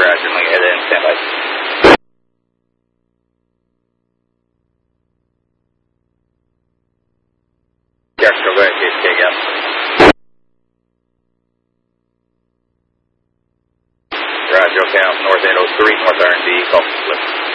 Roger, I'm going to head in, stand by. Jackson, go ahead, take out. Roger, okay, I'm north 803, north R&D, call split.